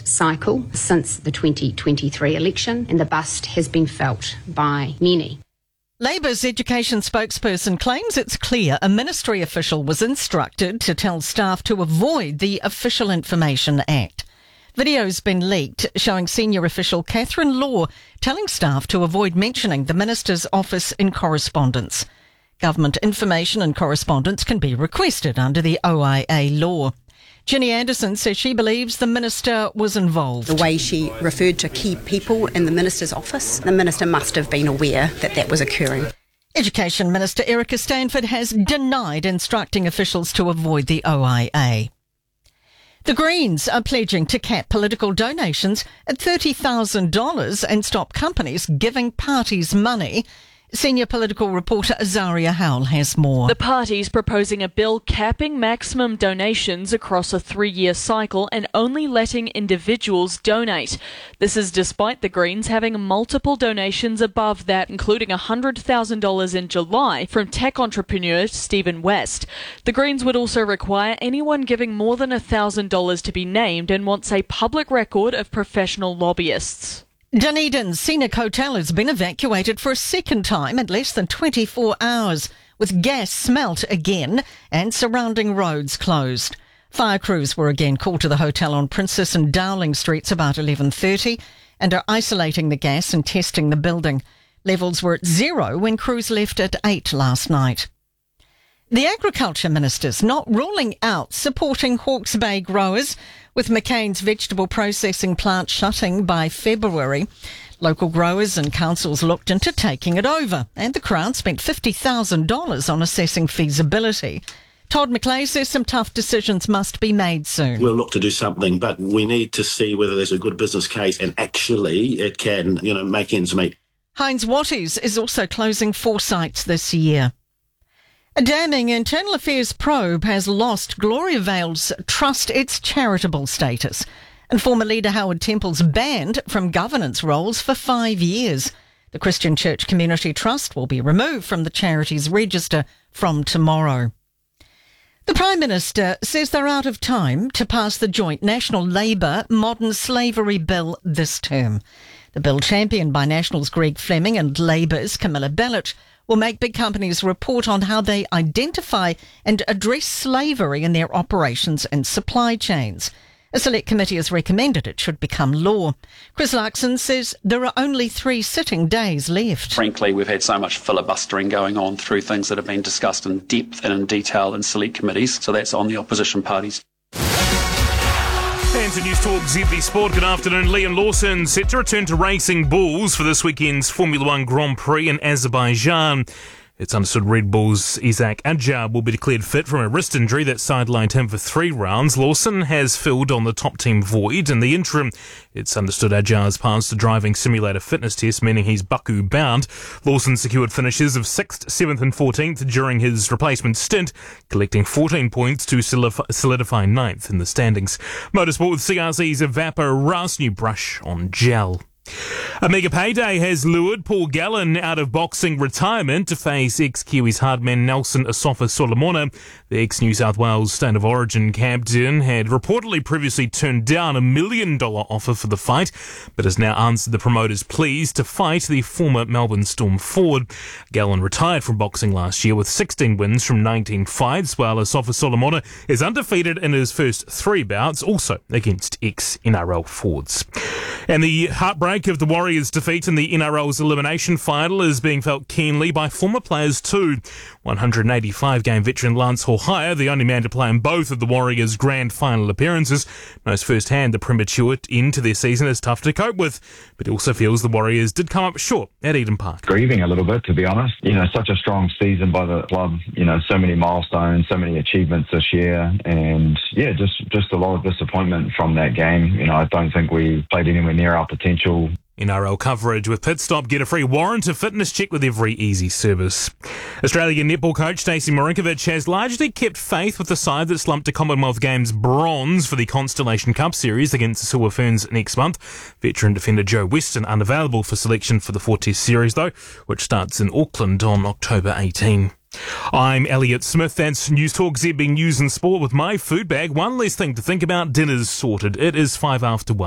cycle since the 2023 election, and the bust has been felt by many. Labour's education spokesperson claims it's clear a ministry official was instructed to tell staff to avoid the Official Information Act. Video's been leaked showing senior official Catherine Law telling staff to avoid mentioning the minister's office in correspondence. Government information and correspondence can be requested under the OIA law. Ginny Anderson says she believes the minister was involved. The way she referred to key people in the minister's office, the minister must have been aware that that was occurring. Education Minister Erica Stanford has denied instructing officials to avoid the OIA. The Greens are pledging to cap political donations at $30,000 and stop companies giving parties money. Senior political reporter Azaria Howell has more. The party's proposing a bill capping maximum donations across a 3-year cycle and only letting individuals donate. This is despite the Greens having multiple donations above that, including $100,000 in July from tech entrepreneur Stephen West. The Greens would also require anyone giving more than $1,000 to be named and wants a public record of professional lobbyists. Dunedin's Scenic Hotel has been evacuated for a second time in less than 24 hours, with gas smelt again and surrounding roads closed. Fire crews were again called to the hotel on Princess and Dowling Streets about 11:30 and are isolating the gas and testing the building. Levels were at 0 when crews left at 8 last night. The Agriculture Minister's not ruling out supporting Hawke's Bay growers, with McCain's vegetable processing plant shutting by February. Local growers and councils looked into taking it over, and the Crown spent $50,000 on assessing feasibility. Todd McLeay says some tough decisions must be made soon. We'll look to do something, but we need to see whether there's a good business case and actually it can, make ends meet. Heinz Watties is also closing 4 sites this year. A damning internal affairs probe has lost Gloria Vale's Trust its charitable status, and former leader Howard Temple's banned from governance roles for 5 years. The Christian Church Community Trust will be removed from the charity's register from tomorrow. The Prime Minister says they're out of time to pass the joint National Labour Modern Slavery Bill this term. The bill, championed by Nationals Greg Fleming and Labour's Camilla Ballard, will make big companies report on how they identify and address slavery in their operations and supply chains. A select committee has recommended it should become law. Chris Larkson says there are only 3 sitting days left. Frankly, we've had so much filibustering going on through things that have been discussed in depth and in detail in select committees, so that's on the opposition parties. And to News Talk ZB Sport, good afternoon. Liam Lawson set to return to racing bulls for this weekend's Formula One Grand Prix in Azerbaijan. It's understood Red Bull's Isaac Adjar will be declared fit from a wrist injury that sidelined him for 3 rounds. Lawson has filled on the top team void. In the interim, it's understood Adjar's passed the driving simulator fitness test, meaning he's Baku bound. Lawson secured finishes of 6th, 7th and 14th during his replacement stint, collecting 14 points to solidify 9th in the standings. Motorsport with CRC's Evapa Rust, new brush on gel. A mega payday has lured Paul Gallen out of boxing retirement to face ex-Kiwis hardman Nelson Asafa Solomona. The ex-New South Wales State of Origin captain had reportedly previously turned down $1 million offer for the fight, but has now answered the promoter's pleas to fight the former Melbourne Storm forward. Gallen retired from boxing last year with 16 wins from 19 fights, while Asafa Solomona is undefeated in his first 3 bouts, also against ex-NRL forwards. And the heartbreak of the Warriors' defeat in the NRL's elimination final is being felt keenly by former players too. 185-game veteran Lance Hohaia, the only man to play in both of the Warriors' grand final appearances, knows firsthand the premature end to their season is tough to cope with, but he also feels the Warriors did come up short at Eden Park. Grieving a little bit, to be honest. Such a strong season by the club, so many milestones, so many achievements this year, and just a lot of disappointment from that game. I don't think we played anywhere near our potential. NRL coverage with Pitstop. Get a free warrant of fitness check with every easy service. Australian netball coach Stacey Marinkovic has largely kept faith with the side that slumped to Commonwealth Games bronze for the Constellation Cup series against the Silver Ferns next month. Veteran defender Joe Weston unavailable for selection for the 4-test series though, which starts in Auckland on October 18. I'm Elliot Smith. That's News Talk ZB News and Sport with my food bag. One less thing to think about. Dinner's sorted. It is 5 after 1.